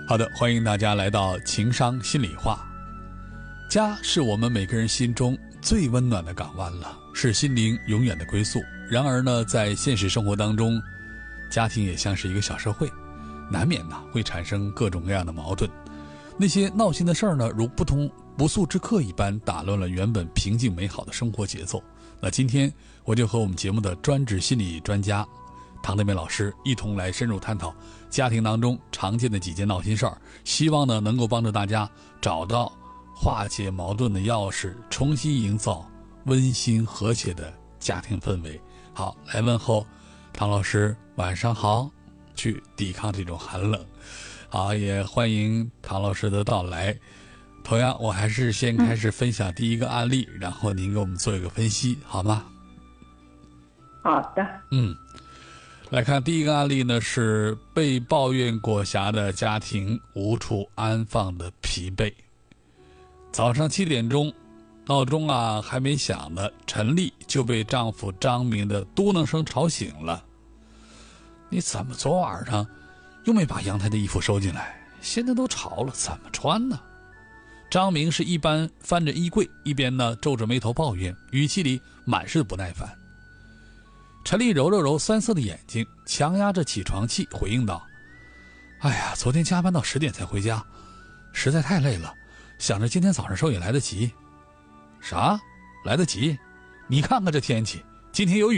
好的，欢迎大家来到情商心里话。家是我们每个人心中最温暖的港湾了，是心灵永远的归宿。然而呢，在现实生活当中，家庭也像是一个小社会，难免会产生各种各样的矛盾。那些闹心的事儿呢，如不速之客一般打乱了原本平静美好的生活节奏。那今天我就和我们节目的专职心理专家唐德梅老师一同来深入探讨家庭当中常见的几件闹心事儿，希望呢能够帮助大家找到化解矛盾的钥匙，重新营造温馨和谐的家庭氛围。好，来问候唐老师，晚上好，去抵抗这种寒冷。好，也欢迎唐老师的到来。同样，我还是先开始分享第一个案例，然后您给我们做一个分析，好吗？ 好的。 来看第一个案例呢，是被抱怨裹挟的家庭无处安放的疲惫。早上7点钟，闹钟还没响呢，陈丽就被丈夫张明的嘟囔声吵醒了。你怎么昨晚上又没把阳台的衣服收进来？现在都潮了，怎么穿呢？张明是一边翻着衣柜，一边呢皱着眉头抱怨，语气里满是不耐烦。陈丽揉了揉酸涩的眼睛，强压着起床气回应道：哎呀，昨天加班到10点才回家，实在太累了，想着今天早上收也来得及。啥？来得及？你看看这天气，今天有雨